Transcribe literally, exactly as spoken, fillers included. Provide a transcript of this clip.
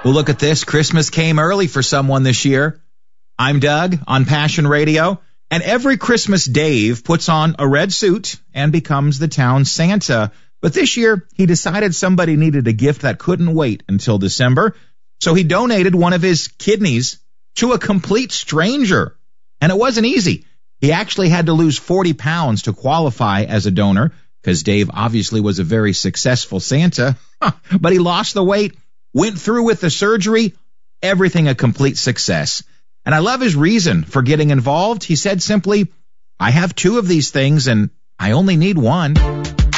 Well, look at this. Christmas came early for someone this year. I'm Doug on Passion Radio, and every Christmas Dave puts on a red suit and becomes the town Santa. But this year, he decided somebody needed a gift that couldn't wait until December, so he donated one of his kidneys to a complete stranger. And it wasn't easy. He actually had to lose forty pounds to qualify as a donor, because Dave obviously was a very successful Santa. But he lost the weight, went through with the surgery, everything a complete success. And I love his reason for getting involved. He said simply, I have two of these things and I only need one.